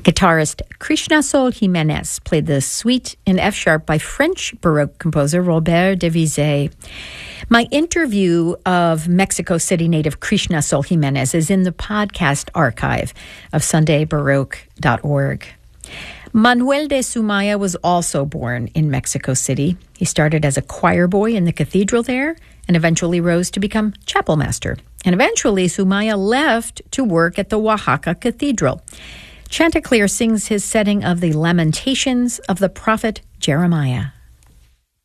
Guitarist Krishna Sol Jimenez played the Suite in F-sharp by French Baroque composer Robert de Vizet. My interview of Mexico City native Krishna Sol Jimenez is in the podcast archive of SundayBaroque.org. Manuel de Sumaya was also born in Mexico City. He started as a choir boy in the cathedral there and eventually rose to become chapel master. And eventually Sumaya left to work at the Oaxaca Cathedral. Chanticleer sings his setting of the Lamentations of the prophet Jeremiah.